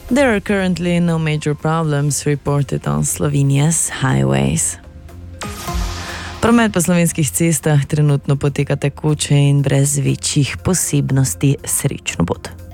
There are currently no major problems reported on Slovenia's highways. Promet po slovenskih cestah trenutno poteka tekoče in brez večjih posebnosti. Srečno pot.